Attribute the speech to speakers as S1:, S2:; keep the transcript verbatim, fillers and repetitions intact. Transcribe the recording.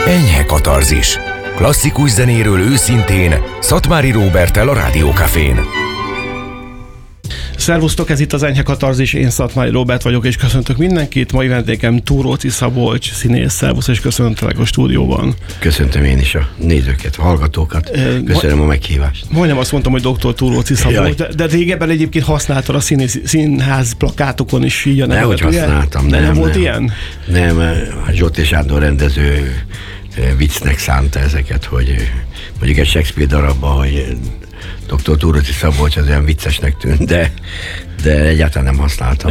S1: Enyhe katarzis. Klasszikus zenéről őszintén, Szatmári Róberttel a Rádió Cafén.
S2: Szervusztok, ez itt az Enyhe katarzis, én Szatmári Róbert vagyok, és köszöntök mindenkit. Mai vendégem Túróczi Szabolcs, színész. Szervusz, és köszöntelek a stúdióban.
S3: Köszöntöm én is a nézőket, a hallgatókat. Köszönöm a meghívást.
S2: Majdnem azt mondtam, hogy doktor Túróczi Szabolcs, de, de régebben egyébként használtad a színész, színház plakátokon is így a nevet.
S3: Nehogy használtam,
S2: nem.
S3: Nem,
S2: nem volt
S3: nem.
S2: ilyen?
S3: Nem, a Zsolt és Sándor rendező viccnek szánta ezeket, hogy mondjuk egy Shakespeare darabban, hogy doktor Túróczi Szabolcs az olyan viccesnek tűnt, de, de egyáltalán nem használtam.